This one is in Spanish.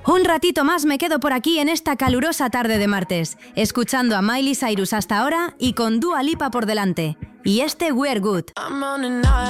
Un ratito más me quedo por aquí en esta calurosa tarde de martes, escuchando a Miley Cyrus hasta ahora y con Dua Lipa por delante. Y este We're Good.